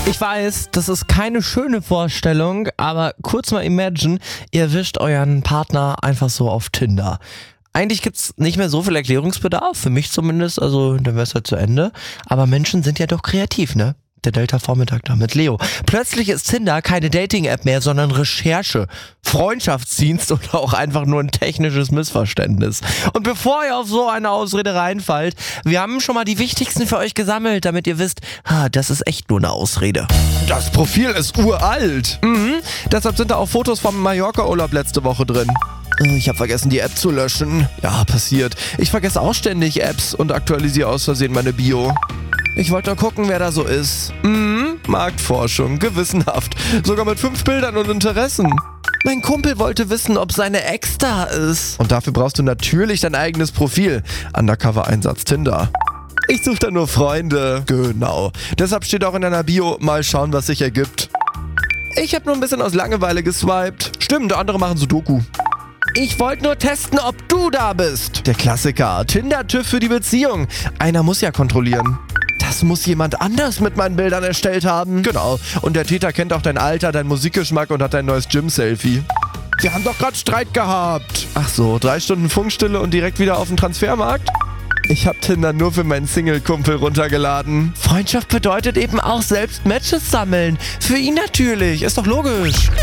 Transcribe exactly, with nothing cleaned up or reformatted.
Ich weiß, das ist keine schöne Vorstellung, aber kurz mal imagine, ihr wischt euren Partner einfach so auf Tinder. Eigentlich gibt's nicht mehr so viel Erklärungsbedarf, für mich zumindest, also dann wär's halt zu Ende. Aber Menschen sind ja doch kreativ, ne? Der Delta-Vormittag da mit Leo. Plötzlich ist Tinder keine Dating-App mehr, sondern Recherche, Freundschaftsdienst und auch einfach nur ein technisches Missverständnis. Und bevor ihr auf so eine Ausrede reinfallt, wir haben schon mal die wichtigsten für euch gesammelt, damit ihr wisst, ah, das ist echt nur eine Ausrede. Das Profil ist uralt. Mhm. Deshalb sind da auch Fotos vom Mallorca-Urlaub letzte Woche drin. Ich habe vergessen, die App zu löschen. Ja, passiert. Ich vergesse auch ständig Apps und aktualisiere aus Versehen meine Bio. Ich wollte nur gucken, wer da so ist. Mhm, Marktforschung, gewissenhaft. Sogar mit fünf Bildern und Interessen. Mein Kumpel wollte wissen, ob seine Ex da ist. Und dafür brauchst du natürlich dein eigenes Profil. Undercover-Einsatz Tinder. Ich suche da nur Freunde. Genau. Deshalb steht auch in deiner Bio, mal schauen, was sich ergibt. Ich habe nur ein bisschen aus Langeweile geswiped. Stimmt, andere machen Sudoku. Ich wollte nur testen, ob du da bist. Der Klassiker. Tinder-TÜV für die Beziehung. Einer muss ja kontrollieren. Das muss jemand anders mit meinen Bildern erstellt haben. Genau. Und der Täter kennt auch dein Alter, deinen Musikgeschmack und hat dein neues Gym-Selfie. Wir haben doch gerade Streit gehabt. Ach so, drei Stunden Funkstille und direkt wieder auf den Transfermarkt? Ich hab Tinder nur für meinen Single-Kumpel runtergeladen. Freundschaft bedeutet eben auch selbst Matches sammeln. Für ihn natürlich, ist doch logisch.